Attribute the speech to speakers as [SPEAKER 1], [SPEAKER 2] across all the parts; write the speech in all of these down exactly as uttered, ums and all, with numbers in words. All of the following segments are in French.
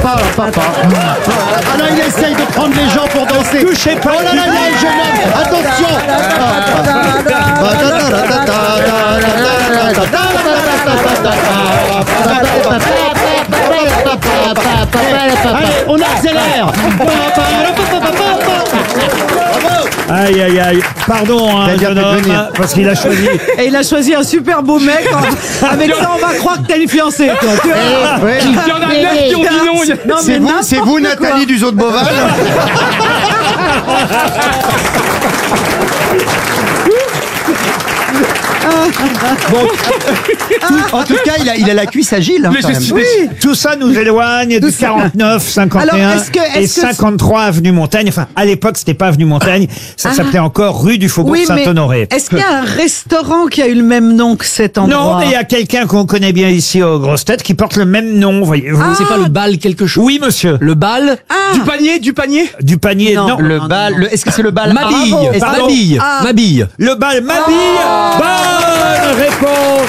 [SPEAKER 1] Ah là, il essaye de prendre les gens pour danser.
[SPEAKER 2] Touchez pas.
[SPEAKER 1] Oh là là, il y a un jeune homme. Attention. Allez, on accélère.
[SPEAKER 2] Aïe, aïe, aïe. Pardon, hein, jeune homme, parce qu'il a choisi.
[SPEAKER 3] Et il a choisi un super beau mec. Avec ça, on va croire que t'as une fiancée, toi. Tu vois.
[SPEAKER 4] Il y en a neuf qui ont dit non.
[SPEAKER 3] Non,
[SPEAKER 1] C'est
[SPEAKER 3] mais
[SPEAKER 1] vous,
[SPEAKER 3] n'importe
[SPEAKER 1] c'est vous,
[SPEAKER 3] quoi.
[SPEAKER 1] Nathalie du Zoo de Beauval. Bon, tout- en tout cas, il a, il a la cuisse agile. Hein,
[SPEAKER 4] Mais
[SPEAKER 1] quand
[SPEAKER 4] je
[SPEAKER 1] même.
[SPEAKER 4] suis-
[SPEAKER 3] Oui.
[SPEAKER 2] Tout ça nous éloigne du quarante-neuf, cinquante et un
[SPEAKER 3] Alors, est-ce que-
[SPEAKER 2] et
[SPEAKER 3] est-ce que-
[SPEAKER 2] cinquante-trois avenue Montaigne. Enfin, à l'époque, c'était pas avenue Montaigne. Ça
[SPEAKER 3] Ah.
[SPEAKER 2] s'appelait encore rue du Faubourg
[SPEAKER 3] Oui, mais
[SPEAKER 2] Saint-Honoré.
[SPEAKER 3] est-ce qu'il y a un restaurant qui a eu le même nom que cet endroit?
[SPEAKER 2] Non, mais il y a quelqu'un qu'on connaît bien ici aux grosses têtes qui porte le même nom, voyez-vous.
[SPEAKER 3] Ah.
[SPEAKER 5] C'est pas le bal quelque chose.
[SPEAKER 2] Oui, monsieur.
[SPEAKER 5] Le bal
[SPEAKER 3] Ah.
[SPEAKER 4] Du panier, du panier.
[SPEAKER 2] Du panier, non.
[SPEAKER 3] Non.
[SPEAKER 1] Le bal, le- est-ce que c'est le bal
[SPEAKER 5] Mabille.
[SPEAKER 1] arabe? Est-ce-
[SPEAKER 2] Pardon.
[SPEAKER 5] Mabille.
[SPEAKER 3] Ah.
[SPEAKER 5] Mabille.
[SPEAKER 2] Le bal Mabille. Bonne réponse.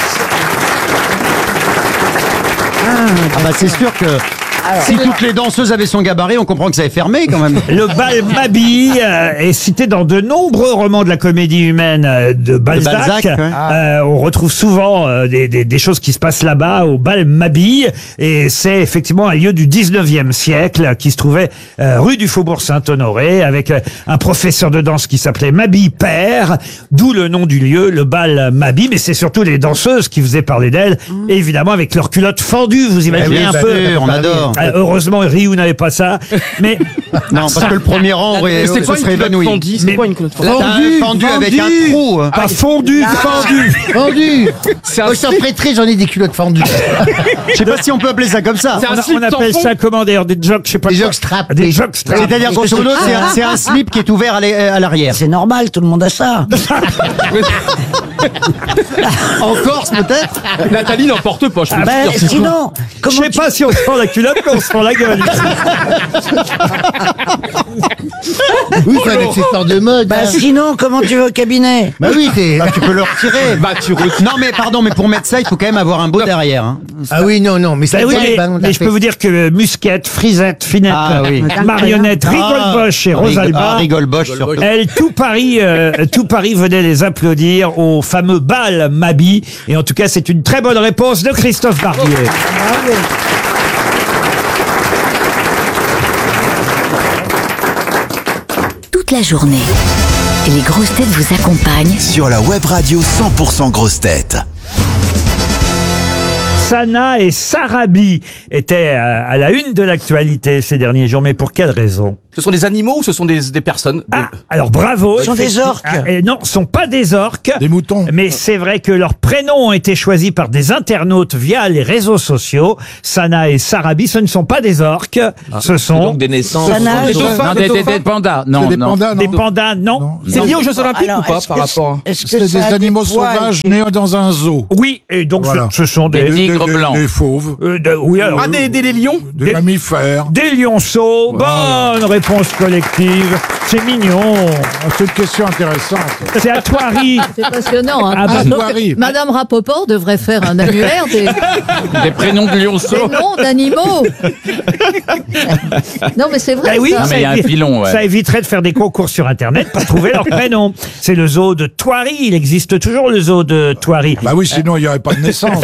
[SPEAKER 1] Ah bah c'est sûr que si toutes les danseuses avaient son gabarit, on comprend que ça est fermé quand même.
[SPEAKER 2] Le bal Mabille euh, est cité dans de nombreux romans de la comédie humaine euh, de Balzac.
[SPEAKER 1] Balzac, ouais.
[SPEAKER 2] Euh, on retrouve souvent euh, des, des, des choses qui se passent là-bas au bal Mabille. Et c'est effectivement un lieu du dix-neuvième siècle qui se trouvait euh, rue du Faubourg Saint-Honoré avec euh, un professeur de danse qui s'appelait Mabille Père. D'où le nom du lieu, le bal Mabille. Mais c'est surtout les danseuses qui faisaient parler d'elles. Évidemment avec leurs culottes fendues, vous imaginez
[SPEAKER 1] oui,
[SPEAKER 2] un
[SPEAKER 1] bah
[SPEAKER 2] peu.
[SPEAKER 1] oui, on adore.
[SPEAKER 2] Euh, heureusement, Ryu n'avait pas ça. Mais
[SPEAKER 1] Non, parce que le premier rang aurait,
[SPEAKER 4] C'est
[SPEAKER 1] se
[SPEAKER 4] quoi une
[SPEAKER 1] serait
[SPEAKER 4] culotte
[SPEAKER 1] évanoui.
[SPEAKER 4] fendue?
[SPEAKER 2] Mais-
[SPEAKER 4] C'est quoi une culotte fendue?
[SPEAKER 1] Fendu, fendu avec un trou.
[SPEAKER 2] pas fondu, fendu.
[SPEAKER 1] Fendu.
[SPEAKER 4] C'est un
[SPEAKER 1] Au surprétrie, j'en ai des culottes fendues. Je sais pas si on peut appeler ça comme ça.
[SPEAKER 4] C'est un
[SPEAKER 2] On, a-
[SPEAKER 4] slip
[SPEAKER 2] on appelle
[SPEAKER 4] tampon.
[SPEAKER 2] ça comment d'ailleurs des jogs, je sais pas
[SPEAKER 1] Des
[SPEAKER 2] quoi.
[SPEAKER 1] jockstraps,
[SPEAKER 2] Des
[SPEAKER 1] oui.
[SPEAKER 2] jockstraps.
[SPEAKER 1] C'est-à-dire grosso modo, c'est un, c'est un slip qui est ouvert à l'e- à l'arrière.
[SPEAKER 6] C'est normal, tout le monde a ça.
[SPEAKER 1] En Corse peut-être.
[SPEAKER 4] Nathalie n'en porte pas, je peux
[SPEAKER 6] Ben,
[SPEAKER 4] te dire.
[SPEAKER 6] sinon,
[SPEAKER 2] Je
[SPEAKER 6] comment
[SPEAKER 2] sais
[SPEAKER 6] tu...
[SPEAKER 2] pas si on se prend la culotte, mais on se prend la gueule.
[SPEAKER 1] Oui, c'est un accessoire de mode.
[SPEAKER 6] Bah sinon, comment tu vas au cabinet?
[SPEAKER 1] Bah oui, t'es- tu peux le retirer.
[SPEAKER 4] Bah, tu re-
[SPEAKER 1] Non mais pardon, mais pour mettre ça, il faut quand même avoir un beau derrière. Hein.
[SPEAKER 7] Ah oui, non, non, mais ça
[SPEAKER 2] Ben oui,
[SPEAKER 7] tient les
[SPEAKER 2] mais,
[SPEAKER 7] ballons de
[SPEAKER 2] mais
[SPEAKER 7] la
[SPEAKER 2] je peux
[SPEAKER 7] fête.
[SPEAKER 2] vous dire que Musquette, Frisette, Finette,
[SPEAKER 1] Ah oui.
[SPEAKER 2] Marionnette,
[SPEAKER 1] Ah,
[SPEAKER 2] Rigolboche et
[SPEAKER 1] Rigol-
[SPEAKER 2] Rosalba,
[SPEAKER 1] Ah, Rigolboche surtout.
[SPEAKER 2] elles, tout Paris, euh, tout Paris venait les applaudir au fameux bal Mabille. Et en tout cas, c'est une très bonne réponse de Christophe Barbier.
[SPEAKER 8] Toute la journée, les grosses têtes vous accompagnent
[SPEAKER 9] Sur la web radio cent pour cent grosses têtes.
[SPEAKER 2] Sana et Sarabi étaient à, à la une de l'actualité ces derniers jours. Mais pour quelle raison?
[SPEAKER 4] Ce sont des animaux ou ce sont des, des personnes?
[SPEAKER 2] Ah, alors bravo.
[SPEAKER 6] Ce sont des
[SPEAKER 2] Effectivement.
[SPEAKER 6] orques.
[SPEAKER 2] Ah, et non, ce sont pas des orques.
[SPEAKER 7] Des moutons.
[SPEAKER 2] Mais c'est vrai que leurs prénoms ont été choisis par des internautes via les réseaux sociaux. Sana et Sarabi, ce ne sont pas des orques. ce sont
[SPEAKER 5] Donc des naissances.
[SPEAKER 6] Sana,
[SPEAKER 4] Des
[SPEAKER 6] je-
[SPEAKER 4] dauphins,
[SPEAKER 5] Non,
[SPEAKER 4] des
[SPEAKER 5] des, des,
[SPEAKER 4] dauphins.
[SPEAKER 5] des pandas.
[SPEAKER 7] C'est
[SPEAKER 5] Non,
[SPEAKER 7] des
[SPEAKER 5] non.
[SPEAKER 7] pandas, non?
[SPEAKER 2] des pandas, non.
[SPEAKER 4] C'est lié aux Jeux Olympiques
[SPEAKER 6] Alors,
[SPEAKER 4] ou pas
[SPEAKER 6] est-ce
[SPEAKER 4] par
[SPEAKER 6] que
[SPEAKER 4] rapport?
[SPEAKER 6] est-ce que
[SPEAKER 7] C'est
[SPEAKER 6] ça
[SPEAKER 7] des
[SPEAKER 6] a des
[SPEAKER 7] animaux
[SPEAKER 6] poils
[SPEAKER 7] sauvages nés dans un zoo.
[SPEAKER 2] Oui, et donc
[SPEAKER 7] Voilà.
[SPEAKER 2] ce, ce sont des...
[SPEAKER 5] Des tigres
[SPEAKER 7] des,
[SPEAKER 5] blancs.
[SPEAKER 7] Des fauves,
[SPEAKER 2] euh, de- oui, alors,
[SPEAKER 4] Ah, des, des, des lions?
[SPEAKER 7] des,
[SPEAKER 2] Des-
[SPEAKER 7] mammifères.
[SPEAKER 2] des lionceaux.
[SPEAKER 7] Voilà.
[SPEAKER 2] Bonne réponse collective. C'est mignon.
[SPEAKER 7] Ah, c'est une question intéressante.
[SPEAKER 2] C'est à Thoiry.
[SPEAKER 10] C'est passionnant. Hein.
[SPEAKER 2] Ah bah,
[SPEAKER 10] Donc,
[SPEAKER 7] Thoiry.
[SPEAKER 10] Madame Rapoport devrait faire un annuaire des,
[SPEAKER 5] Des prénoms de
[SPEAKER 10] des
[SPEAKER 5] lionceaux.
[SPEAKER 10] noms d'animaux. Non, mais c'est vrai.
[SPEAKER 2] Ben oui,
[SPEAKER 10] ça.
[SPEAKER 5] Non, mais il y a un
[SPEAKER 2] évi-
[SPEAKER 5] filon, ouais.
[SPEAKER 2] ça éviterait de faire des concours sur Internet pour trouver leur prénom. C'est le zoo de Thoiry. Il existe toujours le zoo de Thoiry.
[SPEAKER 7] Bah oui, sinon il n'y aurait pas de naissance.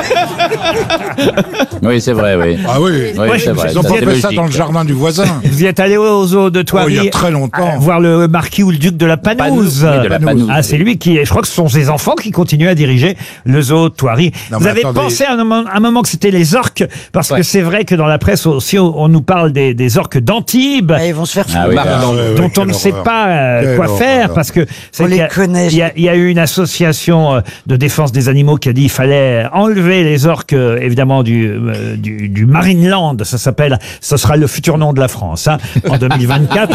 [SPEAKER 5] Oui, c'est vrai, oui.
[SPEAKER 7] Ah oui.
[SPEAKER 5] Oui,
[SPEAKER 2] Ouais,
[SPEAKER 5] c'est vrai.
[SPEAKER 7] Ils ont
[SPEAKER 5] ça,
[SPEAKER 7] pas
[SPEAKER 5] c'est
[SPEAKER 7] fait ça
[SPEAKER 5] logique.
[SPEAKER 7] dans le jardin du voisin.
[SPEAKER 2] Vous y êtes allé au zoo de Thoiry?
[SPEAKER 7] Oh, il y a très longtemps.
[SPEAKER 2] à voir le marquis ou le duc de la Panouse.
[SPEAKER 5] Panouse, oui, de la Panouse.
[SPEAKER 2] Ah, c'est lui qui est, je crois que ce sont ses enfants qui continuent à diriger le zoo de Thoiry.
[SPEAKER 7] Non,
[SPEAKER 2] Vous
[SPEAKER 7] mais
[SPEAKER 2] avez
[SPEAKER 7] attendez.
[SPEAKER 2] pensé à un moment, un moment que c'était les orques, parce
[SPEAKER 5] Ouais.
[SPEAKER 2] que c'est vrai que dans la presse aussi, on, on nous parle des, des orques d'Antibes.
[SPEAKER 6] Ah, ils vont se faire
[SPEAKER 5] Ah
[SPEAKER 6] foutre.
[SPEAKER 5] oui,
[SPEAKER 7] Ah,
[SPEAKER 5] bah,
[SPEAKER 7] ouais, ouais,
[SPEAKER 2] dont on
[SPEAKER 7] quelle
[SPEAKER 2] ne sait
[SPEAKER 7] horreur.
[SPEAKER 2] pas euh,
[SPEAKER 7] Quelle
[SPEAKER 2] quoi
[SPEAKER 7] horreur.
[SPEAKER 2] faire parce que c'est
[SPEAKER 6] On les
[SPEAKER 2] qu'il y a-
[SPEAKER 6] connaît.
[SPEAKER 2] Il y, a, il y a eu une association euh, de défense des animaux qui a dit qu'il fallait enlever les orques euh, évidemment du, euh, du du Marineland. Ça s'appelle, ce sera le futur nom de la France hein, en deux mille vingt-quatre.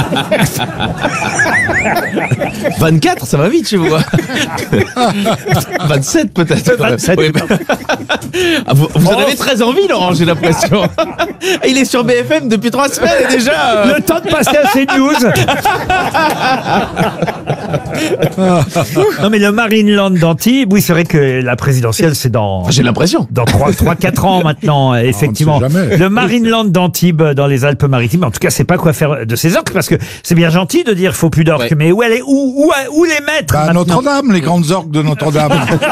[SPEAKER 5] vingt-quatre, ça va vite chez vous. vingt-sept peut-être.
[SPEAKER 2] vingt-sept.
[SPEAKER 5] Oui, bah- Ah, vous vous en avez très envie, Laurent, j'ai l'impression. Il est sur B F M depuis trois semaines et déjà. euh,
[SPEAKER 2] Le temps de passer à CNews. Non mais le Marineland d'Antibes, oui c'est vrai que la présidentielle c'est dans...
[SPEAKER 5] J'ai l'impression.
[SPEAKER 2] Dans trois quatre ans maintenant, effectivement.
[SPEAKER 7] sait jamais.
[SPEAKER 2] Le Marineland d'Antibes dans les Alpes-Maritimes, en tout cas c'est pas quoi faire de ces orques, parce que c'est bien gentil de dire faut plus d'orques,
[SPEAKER 5] Ouais.
[SPEAKER 2] mais où, aller, où, où, où les mettre
[SPEAKER 7] Bah,
[SPEAKER 2] maintenant
[SPEAKER 7] Notre-Dame, les grandes orques de Notre-Dame.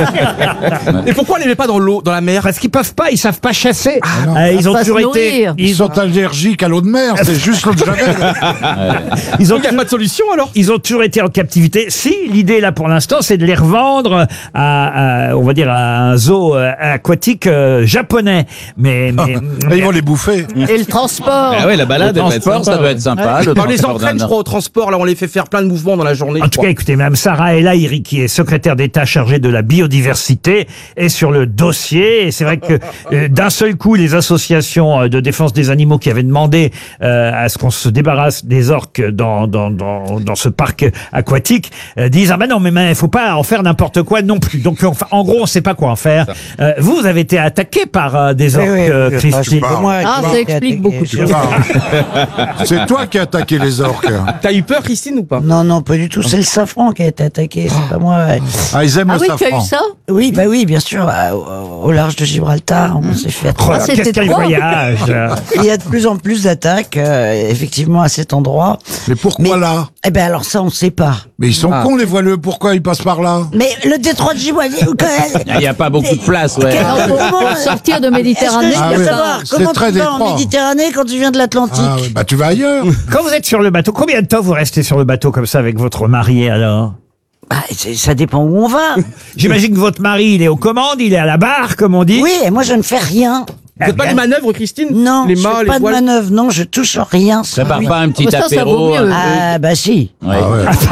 [SPEAKER 4] Et pourquoi on les met pas dans l'eau, dans la mer?
[SPEAKER 2] Parce qu'ils peuvent pas, ils savent pas chasser.
[SPEAKER 7] non.
[SPEAKER 2] Euh, ils ont
[SPEAKER 10] Pas se
[SPEAKER 2] toujours été...
[SPEAKER 10] nourrir.
[SPEAKER 7] Ils sont allergiques à l'eau de mer, c'est juste l'eau de Javel.
[SPEAKER 2] Ils ont
[SPEAKER 4] Donc il n'y a pas de solution alors?
[SPEAKER 2] Ils ont toujours été en captivité. Si, l'idée là pour l'instant, c'est de les revendre à, à, on va dire, à un zoo euh, aquatique euh, japonais. Mais, mais
[SPEAKER 7] Et ils vont les bouffer.
[SPEAKER 10] Et le transport.
[SPEAKER 5] Ah ouais, la balade,
[SPEAKER 1] Le
[SPEAKER 5] elle va être
[SPEAKER 1] transport,
[SPEAKER 5] sympa.
[SPEAKER 1] ça doit être sympa. Le
[SPEAKER 4] Dans les
[SPEAKER 1] transport
[SPEAKER 4] entraînes,
[SPEAKER 1] d'un-
[SPEAKER 4] je crois, au transport, là, on les fait faire plein de mouvements dans la journée.
[SPEAKER 2] en
[SPEAKER 4] je
[SPEAKER 2] tout
[SPEAKER 4] crois.
[SPEAKER 2] cas, écoutez, Mme Sarah El Haïry, qui est secrétaire d'État chargée de la biodiversité, est sur le dossier. Et c'est vrai que euh, d'un seul coup, les associations euh, de défense des animaux qui avaient demandé euh, à ce qu'on se débarrasse des orques dans dans dans, dans ce parc aquatique euh, disent ah ben non mais il faut pas en faire n'importe quoi non plus. Donc enfin, en gros, on sait pas quoi en faire. Euh, vous, vous avez été attaqué par euh, des orques, euh, Christine.
[SPEAKER 10] Ah, ça explique beaucoup de choses.
[SPEAKER 7] C'est toi qui as attaqué les orques.
[SPEAKER 4] T'as eu peur, Christine, ou pas?
[SPEAKER 6] Non, non, pas du tout. C'est le safran qui a été attaqué, c'est pas moi. ouais.
[SPEAKER 7] Ah, ils aiment
[SPEAKER 10] Ah
[SPEAKER 7] le
[SPEAKER 10] oui, tu as
[SPEAKER 7] safran.
[SPEAKER 10] eu ça?
[SPEAKER 6] Oui, bah oui, bien sûr. à- Au, au large de Gibraltar, on s'est fait
[SPEAKER 2] Oh là,
[SPEAKER 6] attaquer.
[SPEAKER 10] c'était
[SPEAKER 2] qu'est-ce quel
[SPEAKER 10] toi
[SPEAKER 2] voyage.
[SPEAKER 6] Il y a de plus en plus d'attaques, euh, effectivement, à cet endroit.
[SPEAKER 7] Mais pourquoi
[SPEAKER 6] Mais-
[SPEAKER 7] là
[SPEAKER 6] Eh ben alors ça, on sait pas.
[SPEAKER 7] Mais ils sont
[SPEAKER 4] Ah.
[SPEAKER 7] cons, les voileux. Pourquoi ils passent par là?
[SPEAKER 6] Mais le détroit de Gibraltar, quand même.
[SPEAKER 5] Il n'y a pas beaucoup de place, ouais.
[SPEAKER 10] Non, pour, pour sortir de Méditerranée,
[SPEAKER 6] Est-ce que je
[SPEAKER 7] Ah
[SPEAKER 6] peux
[SPEAKER 7] oui.
[SPEAKER 6] savoir
[SPEAKER 7] C'est
[SPEAKER 6] comment
[SPEAKER 7] très
[SPEAKER 6] tu vas en
[SPEAKER 7] détroit.
[SPEAKER 6] Méditerranée quand tu viens de l'Atlantique?
[SPEAKER 7] Ah, ouais, bah tu vas ailleurs.
[SPEAKER 2] Quand vous êtes sur le bateau, combien de temps vous restez sur le bateau comme ça avec votre mari alors?
[SPEAKER 6] Bah, c'est- ça dépend où on va.
[SPEAKER 2] J'imagine que votre mari, il est aux commandes, il est à la barre, comme on dit.
[SPEAKER 6] Oui, et moi je ne fais rien.
[SPEAKER 4] Vous faites pas de manœuvre, Christine?
[SPEAKER 6] Non,
[SPEAKER 4] Les
[SPEAKER 6] je
[SPEAKER 4] mâts,
[SPEAKER 6] fais
[SPEAKER 4] les
[SPEAKER 6] pas de
[SPEAKER 4] voiles.
[SPEAKER 6] manœuvre, non, je touche rien.
[SPEAKER 1] Ça part
[SPEAKER 6] Oui.
[SPEAKER 1] pas un petit
[SPEAKER 10] Oh, ça, ça vaut
[SPEAKER 1] apéro.
[SPEAKER 10] mieux.
[SPEAKER 1] un
[SPEAKER 6] Ah bah si.
[SPEAKER 1] truc Ouais.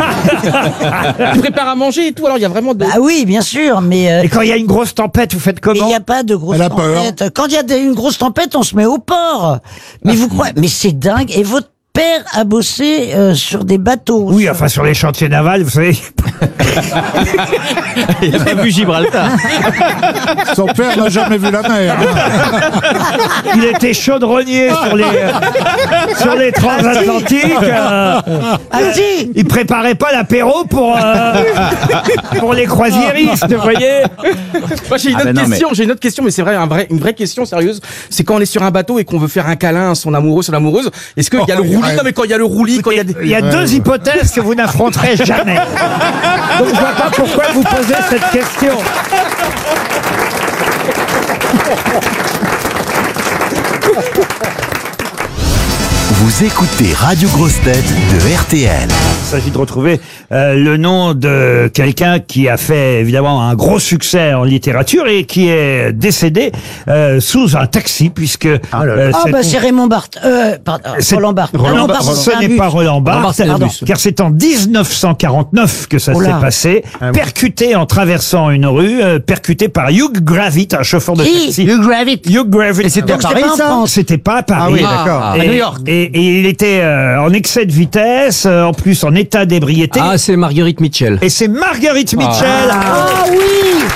[SPEAKER 7] Ah ouais.
[SPEAKER 4] Tu prépares à manger et tout, alors il y a vraiment de...
[SPEAKER 6] Bah oui, bien sûr, mais euh,
[SPEAKER 2] Et quand il y a une grosse tempête, vous faites
[SPEAKER 6] mais il
[SPEAKER 2] comment?
[SPEAKER 6] n'y a pas de grosse
[SPEAKER 7] Elle a peur.
[SPEAKER 6] tempête. Quand il y a des- une grosse tempête, on se met au port. Mais vous croyez, mais c'est dingue. Et votre père a bossé euh, sur des bateaux.
[SPEAKER 2] Oui, enfin sur les chantiers navals, vous savez.
[SPEAKER 5] Il a pas vu Gibraltar.
[SPEAKER 7] Son père n'a jamais vu la mer. hein.
[SPEAKER 2] Il était chaudronnier sur les euh, sur les transatlantiques. euh,
[SPEAKER 6] Ah si.
[SPEAKER 2] il préparait pas l'apéro pour euh, pour les croisiéristes, vous voyez.
[SPEAKER 4] Moi, j'ai une
[SPEAKER 1] Ah,
[SPEAKER 4] autre
[SPEAKER 1] ben non,
[SPEAKER 4] question, j'ai une autre question, mais c'est vrai, un vrai, une vraie question sérieuse. C'est quand on est sur un bateau et qu'on veut faire un câlin à son amoureux, son amoureuse. Est-ce qu'il y a le
[SPEAKER 7] Oh,
[SPEAKER 4] roulis?
[SPEAKER 7] ouais.
[SPEAKER 4] Non, mais quand il y a le roulis, quand il y a des...
[SPEAKER 2] Il y a deux hypothèses que vous n'affronterez jamais. Donc je vois pas pourquoi vous posez cette question.
[SPEAKER 9] Vous écoutez Radio Grosse Tête de R T L.
[SPEAKER 2] Il s'agit de retrouver euh, le nom de quelqu'un qui a fait évidemment un gros succès en littérature et qui est décédé euh, sous un taxi puisque euh,
[SPEAKER 6] Ah
[SPEAKER 2] c'est-
[SPEAKER 6] bah c'est Raymond Barthes. Euh, pardon,
[SPEAKER 2] c'est-
[SPEAKER 6] Roland Barthes.
[SPEAKER 2] Roland
[SPEAKER 6] Ah non,
[SPEAKER 2] Barthes,
[SPEAKER 6] pardon,
[SPEAKER 2] ce
[SPEAKER 6] c'est un
[SPEAKER 2] n'est
[SPEAKER 6] bus.
[SPEAKER 2] pas Roland Barthes,
[SPEAKER 6] c'est un
[SPEAKER 2] pardon,
[SPEAKER 6] bus.
[SPEAKER 2] car c'est en dix-neuf cent quarante-neuf que ça
[SPEAKER 6] Oh
[SPEAKER 2] s'est
[SPEAKER 6] là.
[SPEAKER 2] passé, percuté en traversant une rue, euh, percuté par Hugh Gravitt, un chauffeur de
[SPEAKER 6] Qui
[SPEAKER 2] taxi.
[SPEAKER 1] Hugh Gravitt.
[SPEAKER 2] Hugh Gravitt.
[SPEAKER 1] Et c'était à
[SPEAKER 6] Donc, c'est
[SPEAKER 1] Paris,
[SPEAKER 6] pas en
[SPEAKER 1] ça
[SPEAKER 6] France.
[SPEAKER 2] C'était pas à Paris.
[SPEAKER 1] Ah oui, d'accord.
[SPEAKER 2] Et,
[SPEAKER 1] À New York.
[SPEAKER 2] Et, et il était euh, en excès de vitesse, euh, en plus en état d'ébriété.
[SPEAKER 5] Ah, c'est Marguerite Mitchell.
[SPEAKER 2] Et c'est Marguerite Mitchell.
[SPEAKER 6] Ah oui.